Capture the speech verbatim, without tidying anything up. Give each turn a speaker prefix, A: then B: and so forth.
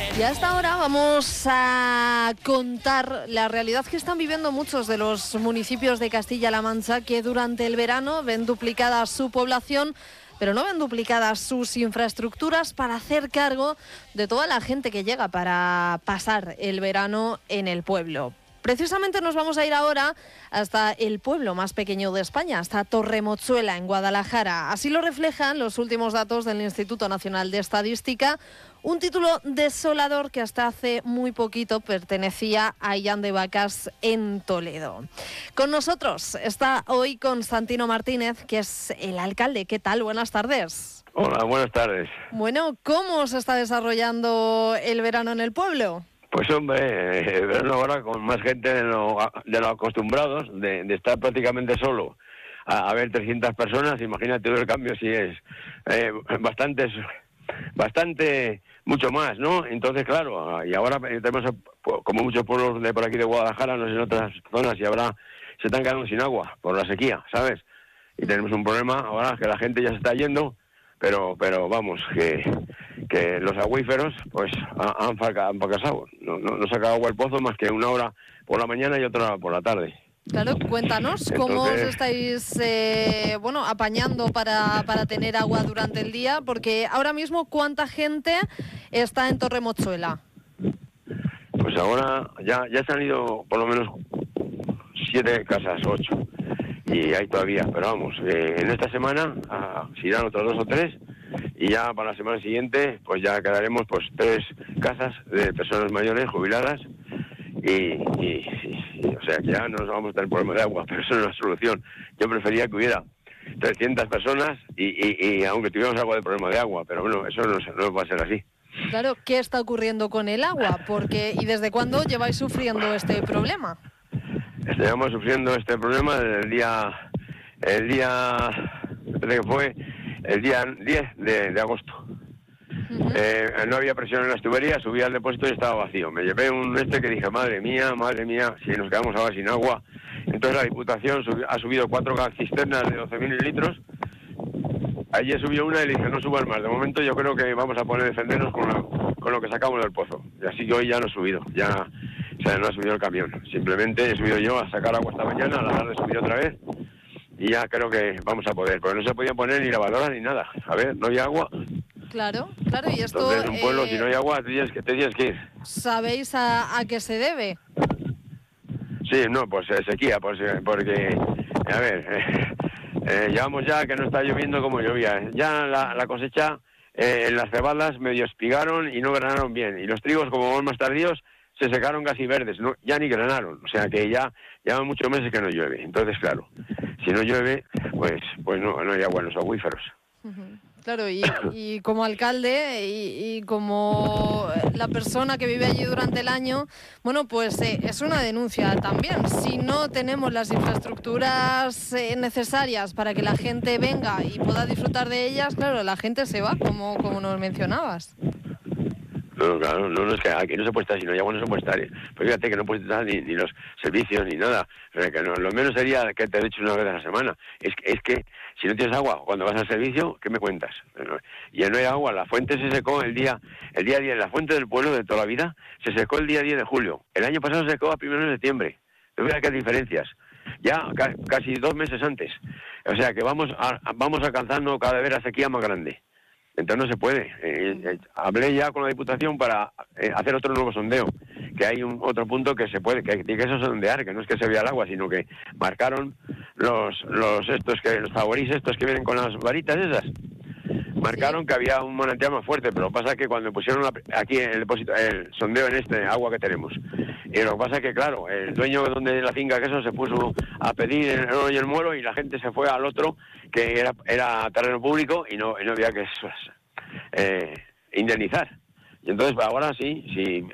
A: Y a esta hora vamos a contar la realidad que están viviendo muchos de los municipios de Castilla-La Mancha, que durante el verano ven duplicada su población, pero no ven duplicadas sus infraestructuras para hacer cargo de toda la gente que llega para pasar el verano en el pueblo. Precisamente nos vamos a ir ahora hasta el pueblo más pequeño de España, hasta Torremochuela, en Guadalajara. Así lo reflejan los últimos datos del Instituto Nacional de Estadística, un título desolador que hasta hace muy poquito pertenecía a Illán de Vacas en Toledo. Con nosotros está hoy Constantino Martínez, que es el alcalde. ¿Qué tal? Buenas tardes.
B: Hola, buenas tardes.
A: Bueno, ¿cómo se está desarrollando el verano en el pueblo?
B: Pues hombre, eh, verano ahora con más gente de lo, de lo acostumbrados, de, de estar prácticamente solo a, a ver trescientas personas, imagínate el cambio si es eh, bastante, bastante, mucho más, ¿no? Entonces, claro, y ahora tenemos, como muchos pueblos de por aquí de Guadalajara, no sé, en otras zonas, y ahora se están quedando sin agua por la sequía, ¿sabes? Y tenemos un problema ahora que la gente ya se está yendo, pero pero vamos, que, que los acuíferos pues han, han fracasado. No, no, no saca agua el pozo más que una hora por la mañana y otra por la tarde.
A: Claro, cuéntanos. Entonces, cómo os estáis eh, bueno, apañando para, para tener agua durante el día, porque ahora mismo, ¿cuánta gente está en Torremochuela?
B: Pues ahora ya, ya se han ido por lo menos siete casas, ocho. Y hay todavía, pero vamos, eh, en esta semana ah, se irán otros dos o tres, y ya para la semana siguiente pues ya quedaremos pues tres casas de personas mayores jubiladas, y, y, y o sea que ya no nos vamos a tener problema de agua, pero eso no es una solución. Yo prefería que hubiera trescientas personas y, y, y aunque tuviéramos algo de problema de agua, pero bueno, eso no, no va a ser así.
A: Claro, ¿qué está ocurriendo con el agua? Porque ¿y desde cuándo lleváis sufriendo este problema?
B: Estamos sufriendo este problema desde el día, el día, que fue el día diez de, de agosto. Uh-huh. Eh, no había presión en las tuberías, subí al depósito y estaba vacío. Me llevé un este que dije, madre mía, madre mía, si nos quedamos ahora sin agua. Entonces la Diputación subi, ha subido cuatro cisternas de doce mil litros. Ayer subió una y le dije, no subas más. De momento yo creo que vamos a poner defendernos con, la, con lo que sacamos del pozo. Y así que hoy ya no he subido, ya... O sea, no ha subido el camión. Simplemente he subido yo a sacar agua esta mañana, a la tarde subí otra vez, y ya creo que vamos a poder, porque no se podía poner ni lavadora ni nada. A ver, no había agua.
A: Claro, claro, y esto...
B: Entonces, en un pueblo,
A: eh,
B: si no hay agua, te tienes que, te tienes que ir.
A: ¿Sabéis a, a qué se debe?
B: Sí, no, pues eh, sequía, pues, eh, porque, a ver, eh, eh, llevamos ya que no está lloviendo como llovía. Ya la, la cosecha, eh, en las cebadas medio espigaron y no granaron bien, y los trigos, como van más tardíos, se secaron casi verdes, no, ya ni granaron, o sea que ya llevan muchos meses que no llueve. Entonces, claro, si no llueve, pues pues no, no hay agua en los acuíferos.
A: Uh-huh. Claro, y, y como alcalde y, y como la persona que vive allí durante el año, bueno, pues eh, es una denuncia también. Si no tenemos las infraestructuras eh, necesarias para que la gente venga y pueda disfrutar de ellas, claro, la gente se va, como, como nos mencionabas.
B: No, claro, no, no, es que aquí no se puede estar, si no hay agua no se puede estar. Pues fíjate que no puedes estar ni, ni los servicios ni nada. O sea, que no, lo menos sería que te he dicho una vez a la semana. Es que, es que si no tienes agua, cuando vas al servicio, ¿qué me cuentas? Y ya no hay agua, la fuente se secó el día el día diez, la fuente del pueblo de toda la vida, se secó el día diez de julio. El año pasado se secó a primeros de septiembre. Fíjate qué diferencias. Ya ca- casi dos meses antes. O sea, que vamos a, vamos alcanzando cada vez la sequía más grande. Entonces no se puede. Eh, eh, hablé ya con la Diputación para eh, hacer otro nuevo sondeo, que hay un otro punto que se puede, que, que eso es sondear, que no es que se vea el agua, sino que marcaron los los estos que los favorís estos que vienen con las varitas esas. Marcaron que había un manantial más fuerte, pero lo que pasa es que cuando pusieron la, aquí el depósito, el sondeo en este agua que tenemos, y lo que pasa es que claro, el dueño donde la finca que eso se puso a pedir el oro y el moro, y la gente se fue al otro que era era terreno público y no y no había que eh, indemnizar. Y entonces ahora sí, sí,